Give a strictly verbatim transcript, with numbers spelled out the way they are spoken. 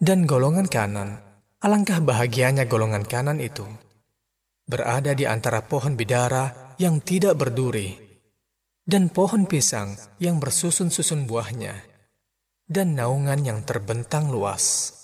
Dan golongan kanan, alangkah bahagianya golongan kanan itu, berada di antara pohon bidara yang tidak berduri, dan pohon pisang yang bersusun-susun buahnya, dan naungan yang terbentang luas.